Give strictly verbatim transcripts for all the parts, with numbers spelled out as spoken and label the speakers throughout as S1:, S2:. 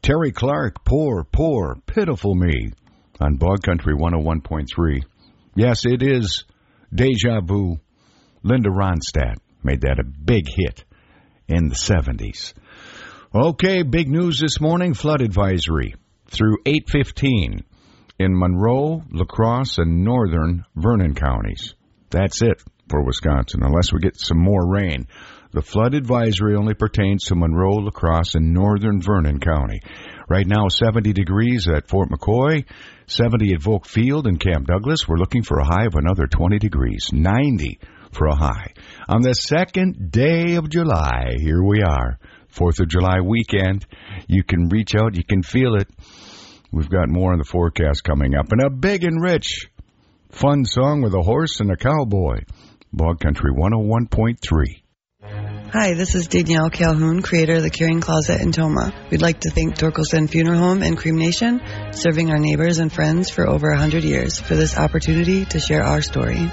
S1: Terry Clark, Poor, Poor, Pitiful Me on Bog Country one oh one point three. Yes, it is Deja Vu. Linda Ronstadt made that a big hit in the seventies. Okay, big news this morning. Flood advisory through eight fifteen in Monroe, La Crosse, and northern Vernon counties. That's it for Wisconsin, unless we get some more rain. The flood advisory only pertains to Monroe, La Crosse, and northern Vernon County. Right now, seventy degrees at Fort McCoy, seventy at Volk Field and Camp Douglas. We're looking for a high of another twenty degrees, ninety for a high. On the second day of July, here we are, fourth of July weekend. You can reach out, you can feel it. We've got more in the forecast coming up. And a big and rich fun song with a horse and a cowboy. Bog Country one oh one point three.
S2: Hi, this is Danielle Calhoun, creator of the Carrying Closet in Tomah. We'd like to thank Torkelson Funeral Home and Cremation, serving our neighbors and friends for over one hundred years, for this opportunity to share our story.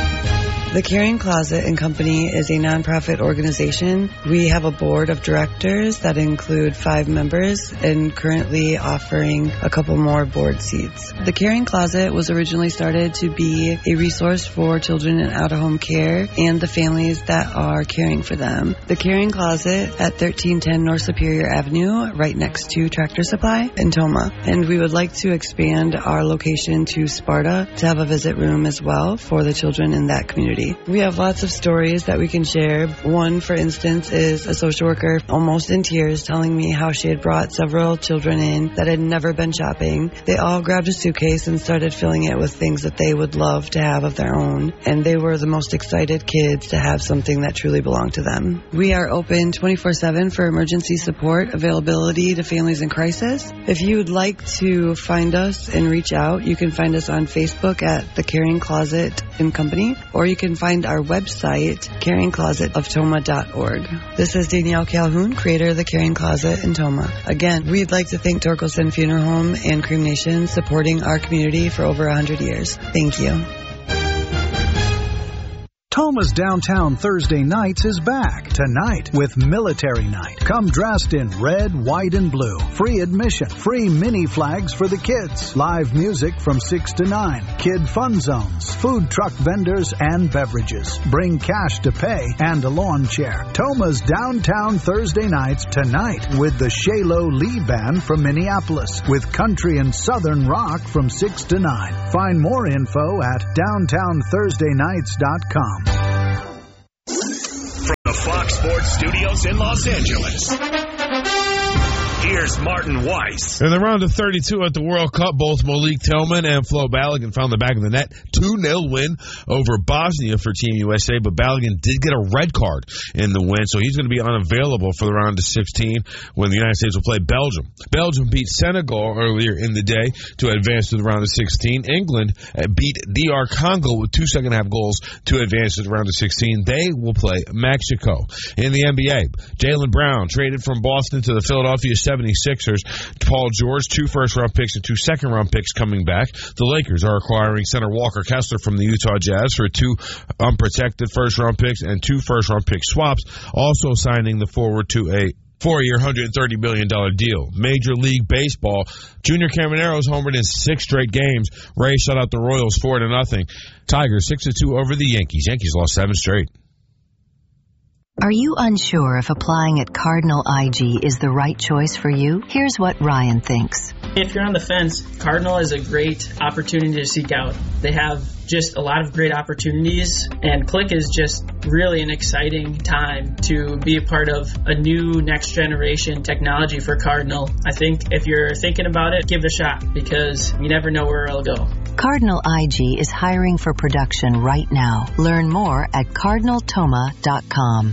S2: The Carrying Closet and Company is a nonprofit organization. We have a board of directors that include five members and currently offering a couple more board seats. The Carrying Closet was originally started to be a resource for children in out-of-home care and the families that are caring for them. The Carrying Closet at thirteen ten North Superior Avenue, right next to Tractor Supply in Tomah. And we would like to expand our location to Sparta to have a visit room as well for the children in that community. We have lots of stories that we can share. One, for instance, is a social worker almost in tears telling me how she had brought several children in that had never been shopping. They all grabbed a suitcase and started filling it with things that they would love to have of their own. And they were the most excited kids to have something that truly belonged to them. We are open twenty-four seven for emergency support, availability to families in crisis. If you would like to find us and reach out, you can find us on Facebook at The Carrying Closet and Company, or you can find our website, carrying closet of tomah dot org. This is Danielle Calhoun, creator of the Carrying Closet in Tomah. Again, we'd like to thank Torkelson Funeral Home and Cremation, supporting our community for over one hundred years. Thank you.
S3: Tomah's Downtown Thursday Nights is back tonight with Military Night. Come dressed in red, white, and blue. Free admission. Free mini flags for the kids. Live music from six to nine. Kid fun zones. Food truck vendors and beverages. Bring cash to pay and a lawn chair. Tomah's Downtown Thursday Nights tonight with the Shaylo Lee Band from Minneapolis with country and southern rock from six to nine. Find more info at downtown thursday nights dot com.
S4: From the Fox Sports Studios in Los Angeles, here's Martin Weiss.
S5: In the round of thirty-two at the World Cup, both Malik Tillman and Flo Balogun found the back of the net. two nil win over Bosnia for Team U S A, but Balogun did get a red card in the win, so he's going to be unavailable for the round of sixteen when the United States will play Belgium. Belgium beat Senegal earlier in the day to advance to the round of sixteen. England beat D R Congo with two second-half goals to advance to the round of sixteen. They will play Mexico. In the N B A, Jaylen Brown traded from Boston to the Philadelphia seventy-sixers. Paul George, two first-round picks and two second-round picks coming back. The Lakers are acquiring center Walker Kessler from the Utah Jazz for two unprotected first-round picks and two first-round pick swaps, also signing the forward to a four-year, one hundred thirty million dollars deal. Major League Baseball, Junior Camaro's homered in six straight games. Rays shut out the Royals four to nothing. Tigers six to two over the Yankees. Yankees lost seven straight.
S6: Are you unsure if applying at Cardinal I G is the right choice for you? Here's what Ryan thinks.
S7: If you're on the fence, Cardinal is a great opportunity to seek out. They have just a lot of great opportunities, and Click is just really an exciting time to be a part of a new next generation technology for Cardinal. I think if you're thinking about it, give it a shot, because you never know where it'll go.
S6: Cardinal I G is hiring for production right now. Learn more at cardinal tomah dot com.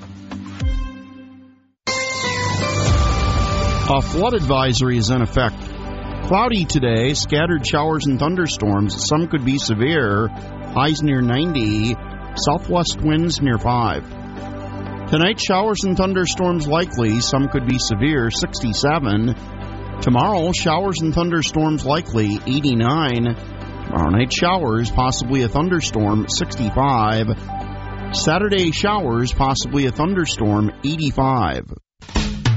S8: A flood advisory is in effect. Cloudy today, scattered showers and thunderstorms. Some could be severe. Highs near ninety. Southwest winds near five. Tonight, showers and thunderstorms likely. Some could be severe. sixty-seven. Tomorrow, showers and thunderstorms likely. eighty-nine. Tomorrow night, showers, possibly a thunderstorm. sixty-five. Saturday, showers, possibly a thunderstorm. eighty-five.